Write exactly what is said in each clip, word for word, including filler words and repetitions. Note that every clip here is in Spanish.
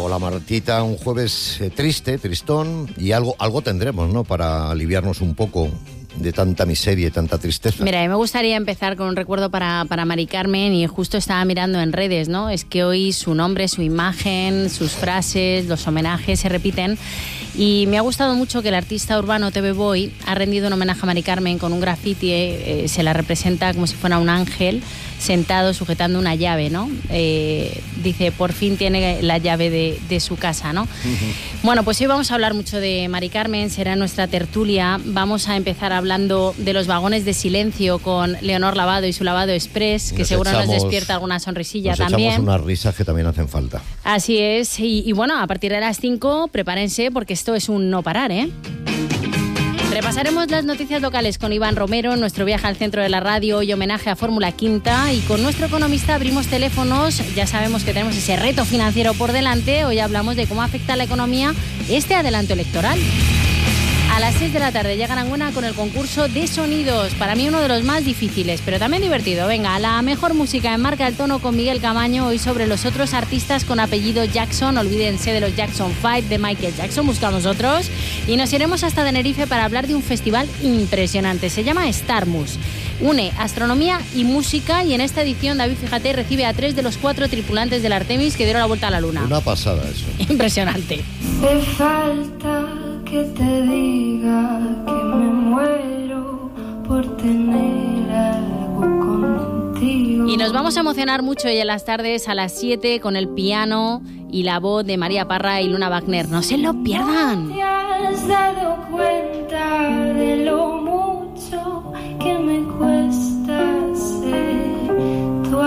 Hola Martita, un jueves eh, triste, tristón, y algo, algo tendremos, ¿no?, para aliviarnos un poco de tanta miseria y tanta tristeza. Mira, a mí me gustaría empezar con un recuerdo para, para Mari Carmen, y justo estaba mirando en redes, ¿no? Es que hoy su nombre, su imagen, sus frases, los homenajes se repiten, y me ha gustado mucho que el artista urbano T V Boy ha rendido un homenaje a Mari Carmen con un graffiti, eh, se la representa como si fuera un ángel sentado sujetando una llave, ¿no? Eh, dice, por fin tiene la llave de, de su casa, ¿no? Uh-huh. Bueno, pues hoy vamos a hablar mucho de Mari Carmen, será nuestra tertulia. Vamos a empezar hablando de los vagones de silencio con Leonor Lavado y su Lavado Express, que nos seguro echamos, nos despierta alguna sonrisilla nos también. Nos echamos unas risas que también hacen falta. Así es, y, y bueno, a partir de las cinco, prepárense porque esto es un no parar, ¿eh? Repasaremos las noticias locales con Iván Romero, nuestro viaje al centro de la radio y homenaje a Fórmula Quinta, y con nuestro economista abrimos teléfonos. Ya sabemos que tenemos ese reto financiero por delante. Hoy hablamos de cómo afecta a la economía este adelanto electoral. A las seis de la tarde llega Aranguena con el concurso de sonidos, para mí uno de los más difíciles, pero también divertido. Venga, la mejor música en Marca el Tono con Miguel Camaño, hoy sobre los otros artistas con apellido Jackson. Olvídense de los Jackson cinco de Michael Jackson, buscamos otros. Y nos iremos hasta Tenerife para hablar de un festival impresionante, se llama Starmus. Une astronomía y música, y en esta edición, David, fíjate, recibe a tres de los cuatro tripulantes del Artemis que dieron la vuelta a la Luna. Una pasada eso. Impresionante. Me falta que te diga que me muero por tener algo contigo. Y nos vamos a emocionar mucho hoy en las tardes a las siete con el piano y la voz de María Parra y Luna Wagner. No se lo pierdan. ¿Te has dado cuenta de lo mucho que me cuesta ser tu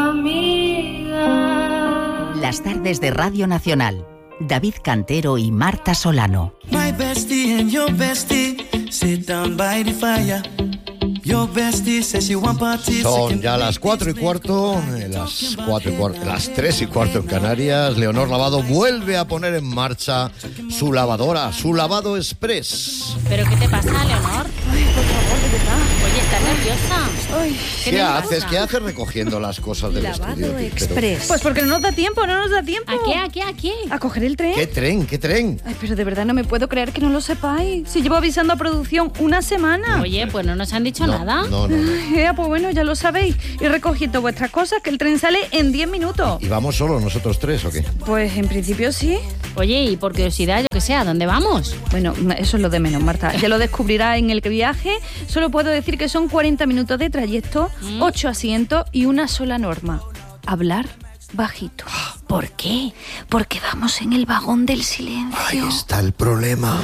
amiga? Las tardes de Radio Nacional. David Cantero y Marta Solano. My bestie and your bestie sit down by the fire. Your bestie says she want parties. Son ya las cuatro y cuarto, las cuatro y cuarto, las tres y cuarto en Canarias. Leonor Lavado vuelve a poner en marcha su lavadora, su Lavado Express. ¿Pero qué te pasa, Leonor? Ay, por favor, de verdad. Oye, ¿estás nerviosa? Ay, ¿Qué, ¿Qué haces? ¿Qué haces recogiendo las cosas del Lavado estudio? Express. Pero... Pues porque no nos da tiempo, no nos da tiempo. ¿A qué, a qué, a qué? ¿A coger el tren? ¿Qué tren? ¿Qué tren? Ay, pero de verdad no me puedo creer que no lo sepáis. Si llevo avisando a producción una semana. Oye, pues no nos han dicho no, nada. No, no, no. Eh, pues bueno, ya lo sabéis. Y recogiendo vuestras cosas, que el tren sale en diez minutos. ¿Y vamos solos nosotros tres o qué? Pues en principio sí. Oye, y por curiosidad, yo que sé, ¿a dónde vamos? Bueno, eso es lo de menos, Marta. Ya lo descubrirá en el viaje. Solo puedo decir que son cuarenta minutos de trayecto, ¿Mm? ocho asientos y una sola norma. Hablar bajito. ¿Por qué? Porque vamos en el vagón del silencio. Ahí está el problema.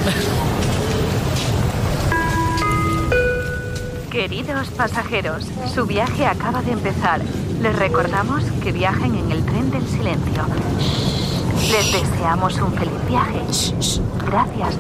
Queridos pasajeros, su viaje acaba de empezar. Les recordamos que viajen en el tren del silencio. Les deseamos un feliz viaje. Gracias.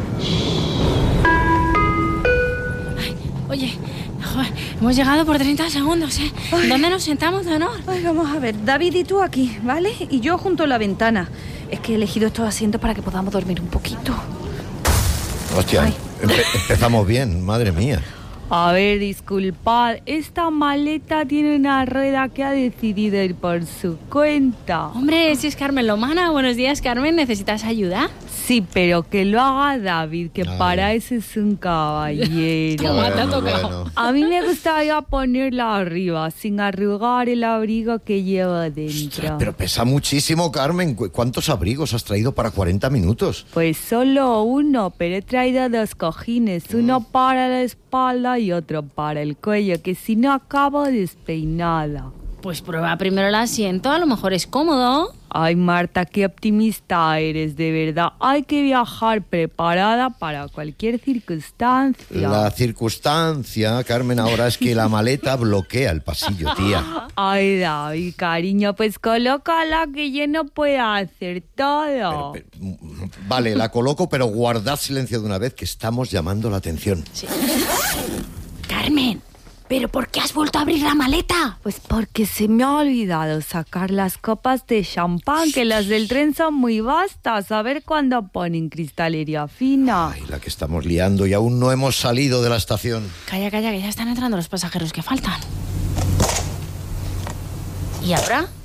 Ay, oye, joder, hemos llegado por treinta segundos, ¿eh? Ay. ¿Dónde nos sentamos, Leonor? Ay, vamos a ver, David y tú aquí, ¿vale? Y yo junto a la ventana. Es que he elegido estos asientos para que podamos dormir un poquito. Hostia, empe- empezamos bien, madre mía. A ver, disculpad, esta maleta tiene una rueda que ha decidido ir por su cuenta. Hombre, si es Carmen Lomana. Buenos días, Carmen, ¿necesitas ayuda? Sí, pero que lo haga David, que Ay. para eso es un caballero. Toma, te ha Bueno, tocado. bueno. A mí me gustaría ponerla arriba, sin arrugar el abrigo que llevo dentro. Pero pesa muchísimo, Carmen. ¿Cu- ¿Cuántos abrigos has traído para cuarenta minutos? Pues solo uno, pero he traído dos cojines, uno para la espalda y otro para el cuello, que si no acabo despeinada. Pues prueba primero el asiento, a lo mejor es cómodo. Ay, Marta, qué optimista eres, de verdad. Hay que viajar preparada para cualquier circunstancia. La circunstancia, Carmen, ahora es que la maleta bloquea el pasillo, tía. Ay, David, cariño, pues colócala, que yo no puedo hacer todo. Pero, pero, vale, la coloco, pero guardad silencio de una vez, que estamos llamando la atención. Sí. Carmen, ¿pero por qué has vuelto a abrir la maleta? Pues porque se me ha olvidado sacar las copas de champán, que las del tren son muy vastas. A ver cuándo ponen cristalería fina. Ay, la que estamos liando, y aún no hemos salido de la estación. Calla, calla, que ya están entrando los pasajeros que faltan. ¿Y ahora?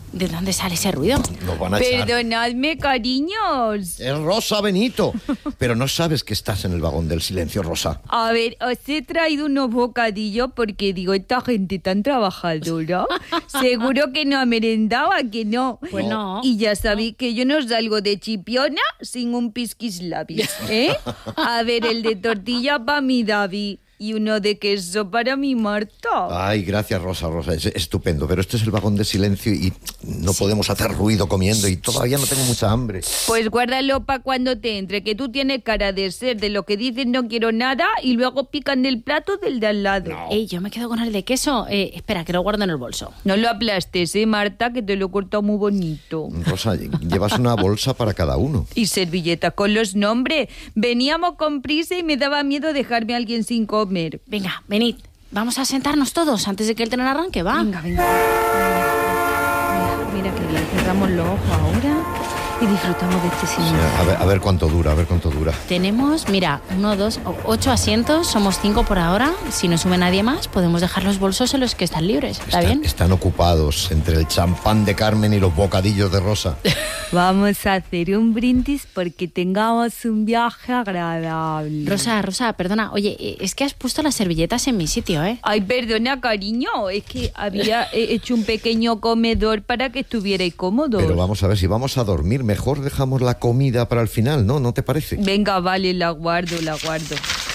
¿De dónde sale ese ruido? Nos van a echar. Perdonadme, cariños. Es Rosa Benito. Pero no sabes que estás en el vagón del silencio, Rosa. A ver, os he traído unos bocadillos porque digo, esta gente tan trabajadora, seguro que no ha merendado, ¿a que no? Pues no. Y ya sabéis que yo no salgo de Chipiona sin un pisquislabis, ¿eh? A ver, el de tortilla para mi David y uno de queso para mi Marta. Ay, gracias, Rosa, Rosa. Es estupendo. Pero este es el vagón de silencio y no sí. podemos hacer ruido comiendo y todavía no tengo mucha hambre. Pues guárdalo para cuando te entre, que tú tienes cara de ser de lo que dicen no quiero nada y luego pican del plato del de al lado. No. Ey, yo me quedo con el de queso. Eh, espera, que lo guardo en el bolso. No lo aplastes, ¿eh, Marta? Que te lo he cortado muy bonito. Rosa, llevas una bolsa para cada uno. Y servilleta con los nombres. Veníamos con prisa y me daba miedo dejarme a alguien sin comer. Venga, venid. Vamos a sentarnos todos antes de que el tren arranque, ¿va? Venga, venga. Mira, mira que le cerramos los ojos ahora y disfrutamos de este cine. Sí, a, ver, a ver cuánto dura, a ver cuánto dura. Tenemos, mira, uno, dos, ocho asientos, somos cinco por ahora. Si no sube nadie más, podemos dejar los bolsos en los que están libres. ¿Está están, bien? Están ocupados entre el champán de Carmen y los bocadillos de Rosa. Vamos a hacer un brindis porque tengamos un viaje agradable. Rosa, Rosa, perdona. Oye, es que has puesto las servilletas en mi sitio, ¿eh? Ay, perdona, cariño. Es que había hecho un pequeño comedor para que estuvierais cómodos. Pero vamos a ver, si vamos a dormir, mejor dejamos la comida para el final, ¿no? ¿No te parece? Venga, vale, la guardo, la guardo.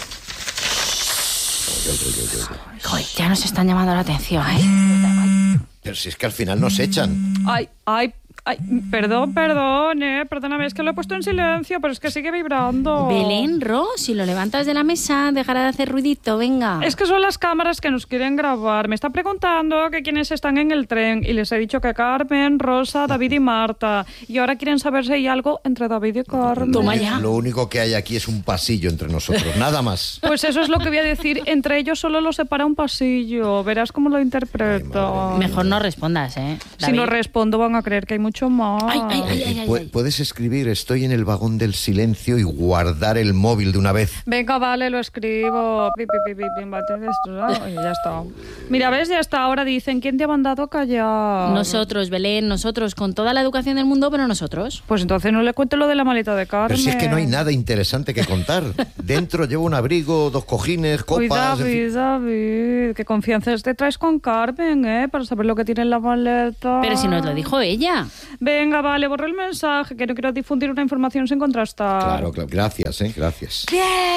Joder, ya nos están llamando la atención, ¿eh? Pero si es que al final nos echan. Ay, ay, ay, perdón, perdón, eh, perdóname, es que lo he puesto en silencio, pero es que sigue vibrando. Belén, Ro, si lo levantas de la mesa, dejará de hacer ruidito, venga. Es que son las cámaras que nos quieren grabar. Me está preguntando que quiénes están en el tren y les he dicho que Carmen, Rosa, David y Marta. Y ahora quieren saber si hay algo entre David y Carmen. Toma ya. Lo único que hay aquí es un pasillo entre nosotros, nada más. Pues eso es lo que voy a decir. Entre ellos solo los separa un pasillo. Verás cómo lo interpreto. Mejor no respondas, ¿eh? Si no respondo van a creer que hay mucho más. Ay, ay, ay, ay, ay, ay. Puedes escribir estoy en el vagón del silencio y guardar el móvil de una vez. Venga, vale, lo escribo. Pi, pi, pi, pi, pi, Ay, ya está. Mira, ves, ya está. Ahora dicen, ¿quién te ha mandado a callar? Nosotros, Belén, nosotros, con toda la educación del mundo, pero nosotros. Pues entonces no le cuento lo de la maleta de Carmen. Pero si es que no hay nada interesante que contar. Dentro llevo un abrigo, dos cojines, copas... Uy, David, en fin. David, qué confianza te traes con Carmen, ¿eh? Para saber lo que tiene en la maleta. Pero si nos lo dijo ella. Venga, vale, borro el mensaje, que no quiero difundir una información sin contrastar. Claro, claro. Gracias, ¿eh? Gracias.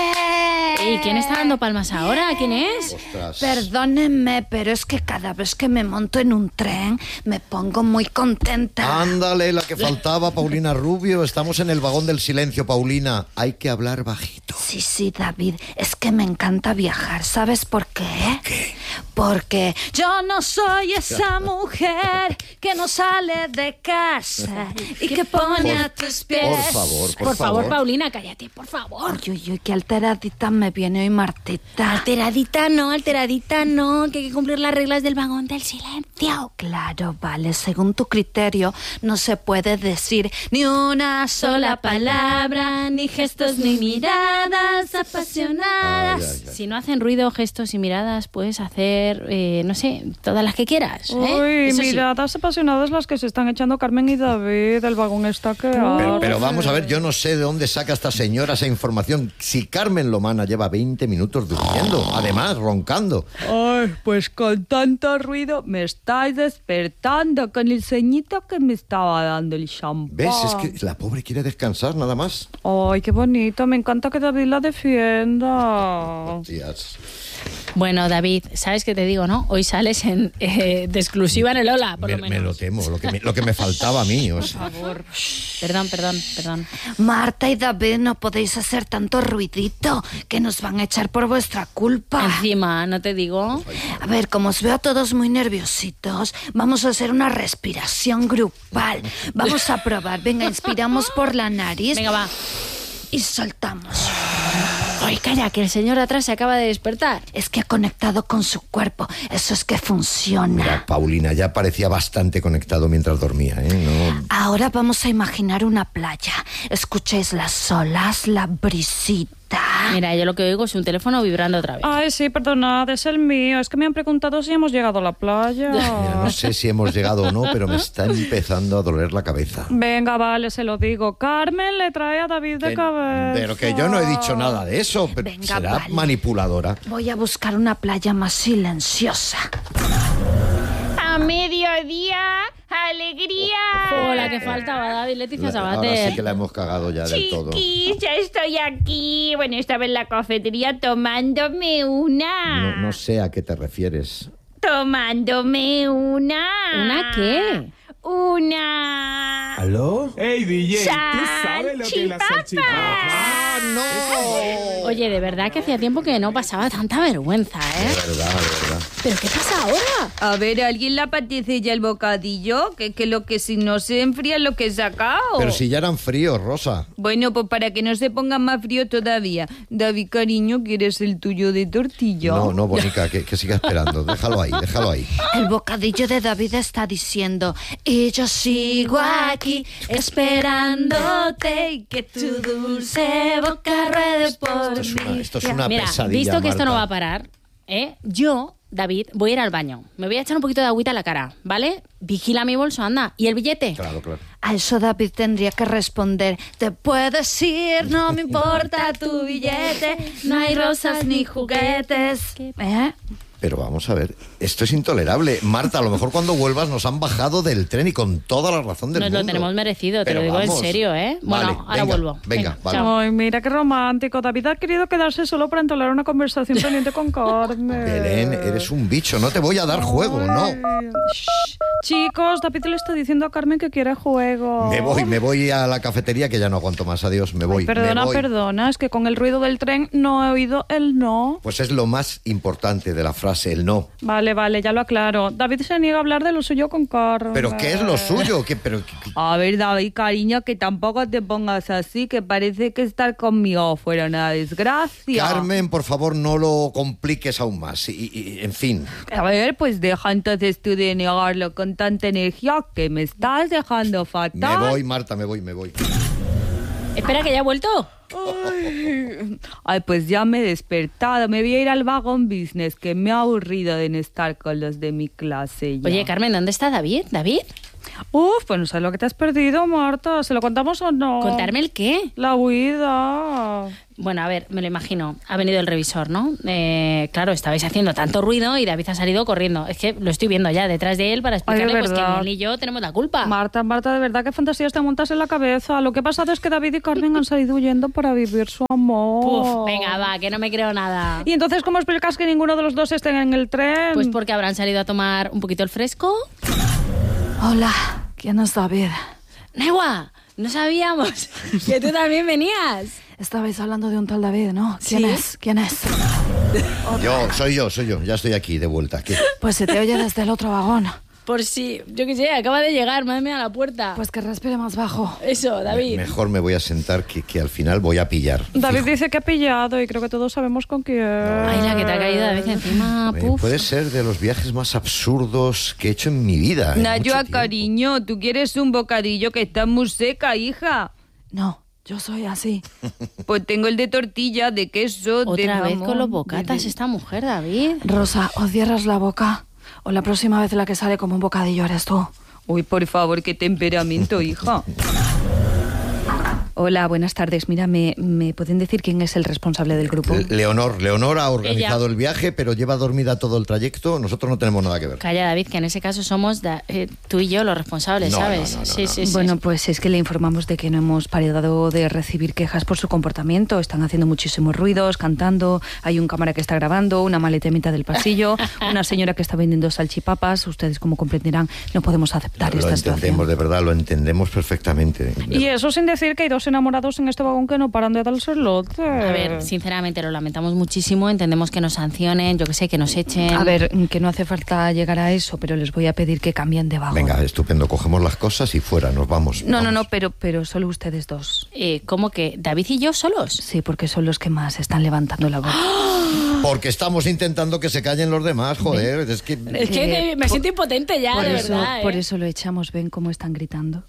¿Y quién está dando palmas ahora? ¿Quién es? Ostras. Perdónenme, pero es que cada vez que me monto en un tren me pongo muy contenta. Ándale, la que faltaba, Paulina Rubio. Estamos en el vagón del silencio, Paulina. Hay que hablar bajito. Sí, sí, David, es que me encanta viajar. ¿Sabes por qué? ¿Por qué? Porque yo no soy esa mujer que no sale de casa y que pone Por- a tus pies. Por favor, por, Por favor, Paulina, cállate, por favor. Uy, uy, uy, qué alteradita me viene hoy Martita. Alteradita no, alteradita no, que hay que cumplir las reglas del vagón del silencio. Claro, vale, según tu criterio no se puede decir ni una sola palabra, ni gestos ni miradas apasionadas. Ay, ay, ay. Si no hacen ruido, gestos y miradas, puedes hacer, eh, no sé, todas las que quieras. ¿eh? Uy, Eso sí. miradas apasionadas las que se están echando Carmen y David. El vagón está que Pero, pero arde. vamos a ver, yo no sé de dónde saca esta señora esa información. Si Carmen Lomana lleva veinte minutos durmiendo, además roncando. Ay, pues con tanto ruido me estáis despertando con el ceñito que me estaba dando el champán. ¿Ves? Es que la pobre quiere descansar nada más. Ay, qué bonito. Me encanta que David la defienda. Tías. Bueno, David, ¿sabes qué te digo, no? Hoy sales en, eh, de exclusiva en el Ola, por Me, lo me menos. lo temo, lo que me, lo que me faltaba a mí. O sea. Por favor. Perdón, perdón, perdón. Marta y David, no podéis hacer tanto ruidito, que nos van a echar por vuestra culpa. Encima, ¿no te digo? A ver, como os veo a todos muy nerviositos, vamos a hacer una respiración grupal. Vamos a probar. Venga, inspiramos por la nariz. Venga, va. Y soltamos. Ay, calla, que el señor de atrás se acaba de despertar. Es que ha conectado con su cuerpo. Eso es que funciona. Mira, Paulina, ya parecía bastante conectado mientras dormía, ¿eh? No... Ahora vamos a imaginar una playa. Escuchéis las olas, la brisita. Mira, yo lo que oigo es un teléfono vibrando otra vez. Ay, sí, perdonad, es el mío. Es que me han preguntado si hemos llegado a la playa. Mira, no sé si hemos llegado o no, pero me está empezando a doler la cabeza. Venga, vale, se lo digo. Carmen le trae a David de Que- cabeza. Pero que yo no he dicho nada de eso. Pero Venga, será vale. manipuladora. Voy a buscar una playa más silenciosa. A mediodía, alegría. Hola, que faltaba David, Leticia La- ahora Sabater. sí que la hemos cagado ya del todo. Chiquis, ya estoy aquí. Bueno, estaba en la cafetería tomándome una. No, no sé a qué te refieres. Tomándome una. ¿Una qué? Una. ¿Aló? Hey, D J, ¿tú sabes lo que es la salchipapa? ¡Ah, no! Oye, de verdad que hacía tiempo que no pasaba tanta vergüenza, ¿eh? De verdad, de verdad. ¿Pero qué pasa ahora? A ver, ¿a alguien le apetece ya el bocadillo? Que, que lo que si no se enfría lo que he sacado. Pero si ya eran fríos, Rosa. Bueno, pues para que no se ponga más frío todavía. David, cariño, ¿quieres el tuyo de tortilla? No, no, Bonica, que, que siga esperando. Déjalo ahí, déjalo ahí. El bocadillo de David está diciendo: y yo sigo aquí esperándote y que tu dulce boca ruede por Esto es una, mí. esto es una Mira, pesadilla, visto que esto no va a Marta. parar, ¿eh? Yo, David, voy a ir al baño. Me voy a echar un poquito de agüita a la cara, ¿vale? Vigila mi bolso, anda. ¿Y el billete? Claro, claro. A eso David tendría que responder: te puedes ir, no me importa tu billete, no hay rosas ni juguetes. ¿Eh? Pero vamos a ver, esto es intolerable. Marta, a lo mejor cuando vuelvas nos han bajado del tren y con toda la razón del Nos mundo. lo tenemos merecido, te Pero lo digo vamos. en serio, ¿eh? Bueno, Vale, ahora venga, vuelvo. Venga, vale. chao. Ay, mira qué romántico. David ha querido quedarse solo para entablar una conversación pendiente con Carmen. Belén, eres un bicho, no te voy a dar juego, no. Shh. Chicos, David le está diciendo a Carmen que quiere juego. Me voy, me voy a la cafetería que ya no aguanto más. Adiós, me voy. Perdona, me voy. perdona, es que con el ruido del tren no he oído el no. Pues es lo más importante de la frase, el no. Vale, vale, ya lo aclaro. David se niega a hablar de lo suyo con Carmen. ¿Pero qué es lo suyo? ¿Qué, pero, qué- A ver, David, cariño, que tampoco te pongas así, que parece que estar conmigo fuera una desgracia. Carmen, por favor, no lo compliques aún más. Y, y- en fin. A ver, pues deja entonces tú de negarlo con tanta energía que me estás dejando fatal. Me voy, Marta, me voy, me voy. Espera, que ya he vuelto. Ay, ay, pues ya me he despertado. Me voy a ir al vagón business, que me ha aburrido de no estar con los de mi clase ya. Oye, Carmen, ¿dónde está David? ¿David? Uf, pues no sabes lo que te has perdido, Marta. ¿Se lo contamos o no? ¿Contarme el qué? La huida. Bueno, a ver, me lo imagino. Ha venido el revisor, ¿no? Eh, claro, estabais haciendo tanto ruido y David ha salido corriendo. Es que lo estoy viendo ya detrás de él para explicarle Ay, pues, que verdad. ni él ni yo tenemos la culpa. Marta, Marta, de verdad, qué fantasías te montas en la cabeza. Lo que ha pasado es que David y Carmen han salido huyendo para vivir su amor. Puf, venga, va, que no me creo nada. ¿Y entonces cómo explicas que ninguno de los dos esté en el tren? Pues porque habrán salido a tomar un poquito el fresco. Hola, ¿quién es David? Negua, no sabíamos que tú también venías. Estabais hablando de un tal David, ¿no? ¿Quién ¿Sí? es? ¿Quién es? Yo, soy yo, soy yo. Ya estoy aquí, de vuelta. ¿Qué? Pues se te oye desde el otro vagón. Por si, yo qué sé, acaba de llegar, madre mía, a la puerta. Pues que respire más bajo. Eso, David. Mejor me voy a sentar que, que al final voy a pillar. David Fijo. dice que ha pillado y creo que todos sabemos con quién. Ay, la que te ha caído David encima, Eh, puf. Puede ser de los viajes más absurdos que he hecho en mi vida. en mucho Nayua, tiempo. cariño, ¿tú quieres un bocadillo que está muy seca, hija? No, yo soy así. Pues tengo el de tortilla, de queso, de Otra vez jamón, con los de- bocatas de- esta mujer, David. Rosa, o cierras la boca o la próxima vez la que sale como un bocadillo eres tú. Uy, por favor, qué temperamento, hija. Hola, buenas tardes. Mira, ¿me, ¿me pueden decir quién es el responsable del grupo? Le- Leonor, Leonor ha organizado Ella. el viaje, pero lleva dormida todo el trayecto. Nosotros no tenemos nada que ver. Calla, David, que en ese caso somos da- eh, tú y yo los responsables, No, ¿sabes? no, no, no, sí, no. sí, sí. Bueno, pues es que le informamos de que no hemos parado de recibir quejas por su comportamiento. Están haciendo muchísimos ruidos, cantando. Hay un cámara que está grabando, una maleta en mitad del pasillo, una señora que está vendiendo salchipapas. Ustedes, como comprenderán, no podemos aceptar Lo esta entendemos, situación. de verdad, lo entendemos perfectamente. Y eso sin decir que hay dos enamorados en este vagón que no paran de darse el lote. A ver, sinceramente lo lamentamos muchísimo, entendemos que nos sancionen, yo que sé, que nos echen. A ver, que no hace falta llegar a eso, pero les voy a pedir que cambien de vagón. Venga, estupendo. Cogemos las cosas y fuera, nos vamos. No, no, vamos. no, pero, pero solo ustedes dos. Eh, ¿Cómo que David y yo solos? Sí, porque son los que más están levantando la voz. Porque estamos intentando que se callen los demás, joder. Es que... Es que, que me siento impotente ya, por de eso, verdad. ¿eh? por eso lo echamos. ¿Ven cómo están gritando?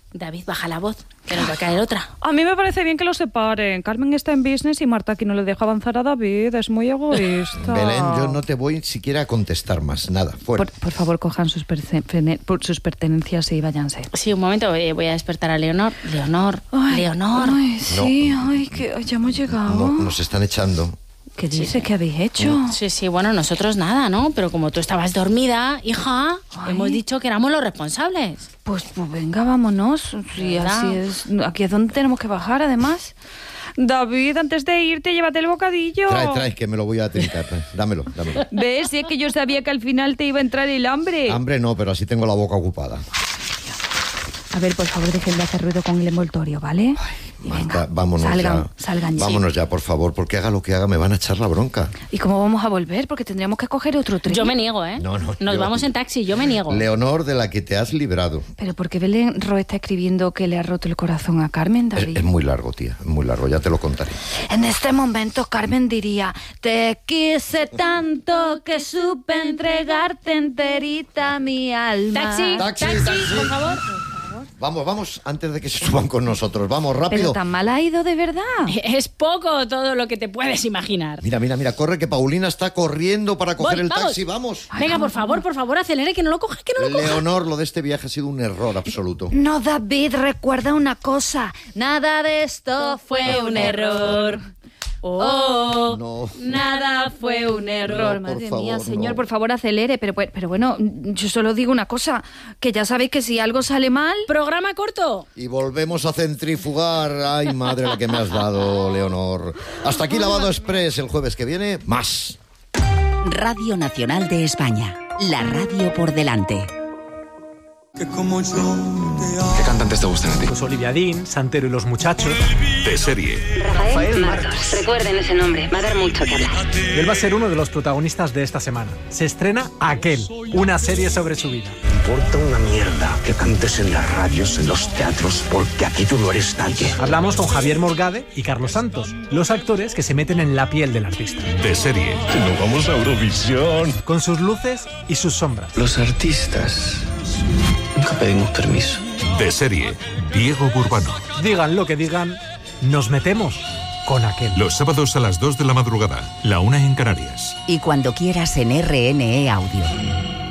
David, baja la voz, que nos va a caer otra. A mí me parece bien que lo separen. Carmen está en business y Marta aquí no le deja avanzar a David. Es muy egoísta. Belén, yo no te voy siquiera a contestar más. Nada, fuera. Por, por favor, cojan sus, perce- sus pertenencias y váyanse. Sí, un momento, eh, voy a despertar a Leonor. Leonor, Ay, Leonor. Ay, sí, No. ay, que ya hemos llegado. No, nos están echando. ¿Qué dice? ¿Qué habéis hecho? Sí, sí, bueno, nosotros nada, ¿no? Pero como tú estabas dormida, hija, Ay. hemos dicho que éramos los responsables. Pues, pues venga, vámonos. Sí, ¿Verdad? así es. Aquí es donde tenemos que bajar, además. David, antes de irte, llévate el bocadillo. Trae, trae, que me lo voy a trincar. Dámelo, dámelo. ¿Ves? Si es que yo sabía que al final te iba a entrar el hambre. Hambre no, pero así tengo la boca ocupada. A ver, por favor, dejen de hacer ruido con el envoltorio, ¿vale? Y Marta, venga, vámonos salgan, ya. salgan ya. Vámonos ya, por favor, porque haga lo que haga, me van a echar la bronca. ¿Y cómo vamos a volver? Porque tendríamos que coger otro tren. Yo me niego, ¿eh? No, no, Nos yo- vamos en taxi, yo me niego. Leonor, de la que te has librado. Pero ¿por qué Belén Ro está escribiendo que le ha roto el corazón a Carmen, Es, David? es muy largo, tía, es muy largo, ya te lo contaré. En este momento Carmen diría: te quise tanto que supe entregarte enterita mi alma. Taxi, Taxi, taxi, taxi. por favor. Vamos, vamos, antes de que se suban con nosotros, vamos, Pero rápido. tan mal ha ido de verdad. Es poco todo lo que te puedes imaginar. Mira, mira, mira, corre que Paulina está corriendo para coger Voy, el vamos. taxi, vamos. Venga, por favor, por favor, acelere, que no lo coja, que no lo coja. Leonor, lo de este viaje ha sido un error absoluto. No, David, recuerda una cosa. Nada de esto fue un error. Oh, No. nada fue un error. No, por Madre favor, mía, señor, no. por favor, acelere. Pero, pues- pero bueno, yo solo digo una cosa. Que ya sabéis que si algo sale mal... Programa corto. Y volvemos a centrifugar. Ay, madre, la que me has dado, Leonor. Hasta aquí Lavado Express. El jueves que viene, más. Radio Nacional de España. La radio por delante. ¿Qué cantantes te gustan a ti? Pues Olivia Dean, Santero y los muchachos. De serie. Rafael Martos. Recuerden ese nombre, va a dar mucho que hablar. Y él va a ser uno de los protagonistas de esta semana. Se estrena Aquel, una serie sobre su vida. Importa una mierda que cantes en las radios, en los teatros, porque aquí tú no eres nadie. Hablamos con Javier Morgade y Carlos Santos, los actores que se meten en la piel del artista. De serie. Nos vamos a Eurovisión. Con sus luces y sus sombras. Los artistas nunca pedimos permiso. De serie. Diego Burbano. Digan lo que digan, nos metemos con Aquel. Los sábados a las dos de la madrugada, la una en Canarias. Y cuando quieras en R N E Audio.